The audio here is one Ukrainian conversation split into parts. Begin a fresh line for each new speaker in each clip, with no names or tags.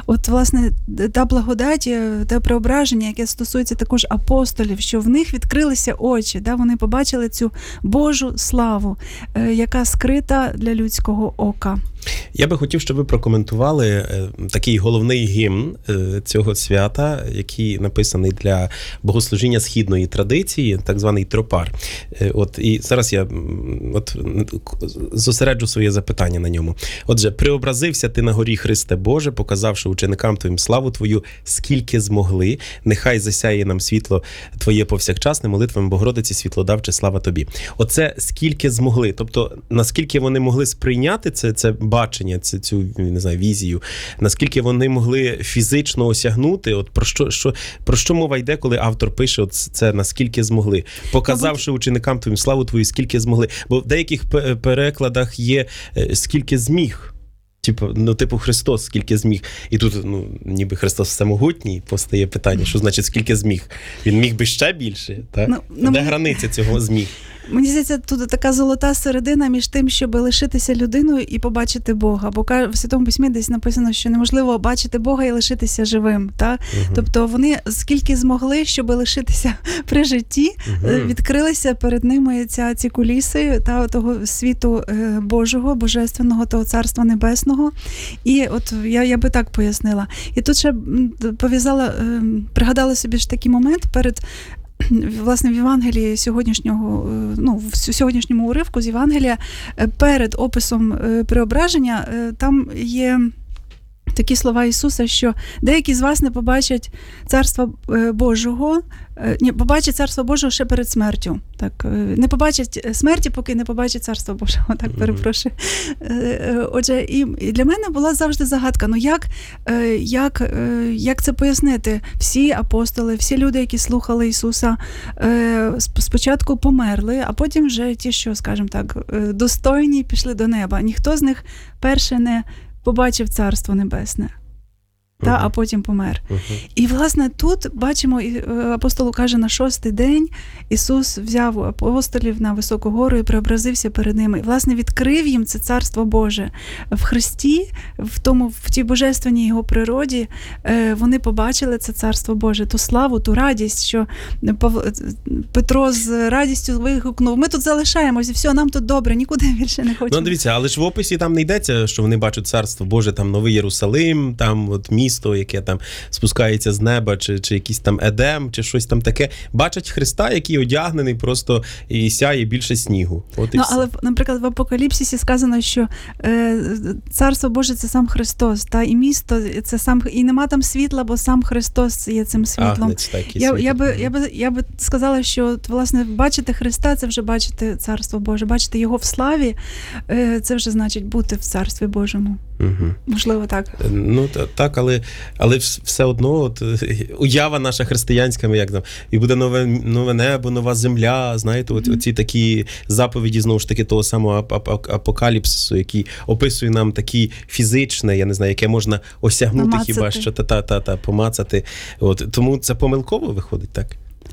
от, власне, та благодать, те преображення, яке стосується також апостолів, що в них відкрилися очі, да, вони побачили цю Божу славу, яка скрита для людського ока.
Я би хотів, щоб ви прокоментували такий головний гімн цього свята, який написаний для богослужіння східної традиції, так званий тропар. І зараз я зосереджу своє запитання на ньому. Отже, «Преобразився ти на горі, Христе Боже, показавши ученикам Твоїм славу Твою, скільки змогли, нехай засяє нам світло Твоє повсякчасне, молитвами Богородиці, світлодавче, слава Тобі». Оце скільки змогли, тобто наскільки вони могли сприйняти це бачення, цю, не знаю, візію, наскільки вони могли фізично осягнути, от про що мова йде, коли автор пише це наскільки змогли, показавши ученикам Твоїм славу Твою, скільки змогли. Бо в деяких перекладах є скільки зміг. Типу Христос, скільки зміг. І тут, ніби Христос всемогутній, постає питання, що значить скільки зміг? Він міг би ще більше? Так? Де границя цього зміг?
Мені здається, тут така золота середина між тим, щоб лишитися людиною і побачити Бога. Бо в Святому Письмі десь написано, що неможливо бачити Бога і лишитися живим. Так? Тобто вони скільки змогли, щоб лишитися при житті, відкрилися перед ними ці куліси того світу Божого, Божественного, того Царства Небесного. І от я би так пояснила. І тут ще пригадала собі ж такий момент власне, в Євангелії в сьогоднішньому уривку з Євангелія перед описом преображення там є такі слова Ісуса, що деякі з вас не побачать Царства Божого, побачать Царство Божого ще перед смертю. Так, не побачать смерті, поки не побачать Царство Божого. Так, перепрошую. Отже, і для мене була завжди загадка, як це пояснити? Всі апостоли, всі люди, які слухали Ісуса, спочатку померли, а потім вже ті, що, скажімо так, достойні, пішли до неба. Ніхто з них перше не побачив Царство Небесне, а потім помер. І, власне, тут бачимо, апостол каже, на 6-й день Ісус взяв апостолів на високу гору і преобразився перед ними. І, власне, відкрив їм це Царство Боже. В Христі, в тій божественній Його природі, вони побачили це Царство Боже, ту славу, ту радість, що Петро з радістю вигукнув: ми тут залишаємось, і все, нам тут добре, нікуди більше не хочемо.
Дивіться, але ж в описі там не йдеться, що вони бачать Царство Боже, там Новий Єрусалим, там от місто, яке там спускається з неба, чи якийсь там Едем, чи щось там таке. Бачать Христа, який одягнений просто і сяє більше снігу.
Але, наприклад, в Апокаліпсисі сказано, що Царство Боже – це сам Христос, і місто – це сам, і нема там світла, бо сам Христос є цим світлом. Я би сказала, що, власне, бачити Христа – це вже бачити Царство Боже, бачити Його в славі – це вже значить бути в Царстві Божому. Можливо, так.
Так, але все одно уява наша християнська, як там, і буде нове небо, нова земля, знаєте, оці такі заповіді, знову ж таки, того самого апокаліпсису, який описує нам такі фізичне, я не знаю, яке можна осягнути, помацати. Хіба що помацати. Тому це помилково виходить, так?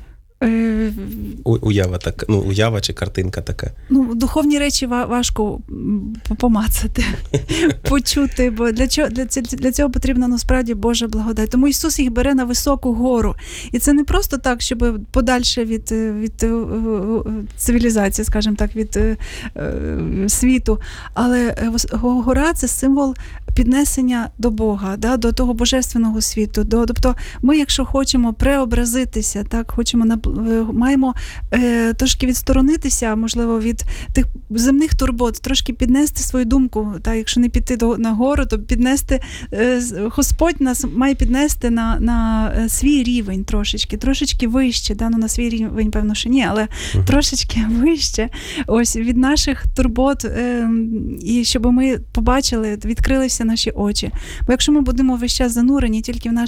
Уява чи картинка така.
Духовні речі важко помацати, почути, бо для цього потрібна насправді Божа благодать. Тому Ісус їх бере на високу гору. І це не просто так, щоб подальше від цивілізації, скажімо так, від світу, але гора – це символ піднесення до Бога, до того божественного світу. Тобто ми, якщо хочемо преобразитися, маємо трошки відсторонитися, можливо, від тих земних турбот, трошки піднести свою думку. Якщо не піти на гору, то піднести, Господь нас має піднести на свій рівень трошечки вище. На свій рівень, певно, що ні, але трошечки вище. Ось від наших турбот, і щоб ми побачили, відкрилися наші очі. Бо якщо ми будемо весь час занурені тільки в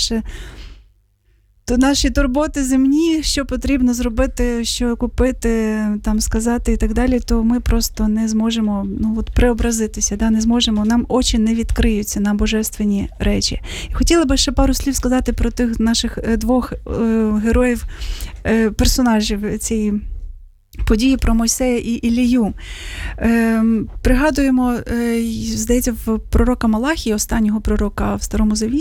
наші турботи земні, що потрібно зробити, що купити, сказати і так далі, то ми просто не зможемо преобразитися, не зможемо, нам очі не відкриються на божественні речі. І хотіла би ще пару слів сказати про тих наших двох героїв, персонажів цієї події про Мойсея і Ілію. Пригадуємо, здається, в пророка Малахії, останнього пророка в Старому Завіті,